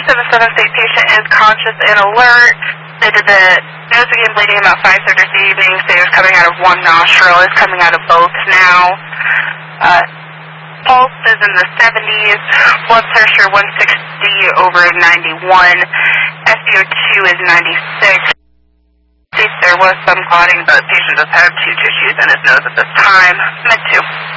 777 state patient is conscious and alert. They did the nose again bleeding about 5:30 this evening. Say it was coming out of one nostril. It's coming out of both now. Pulse is in the 70s. Blood pressure 160 over 91. SpO2 is 96. There was some clotting, but the patient does have 2 tissues in his nose at this time. Med 2.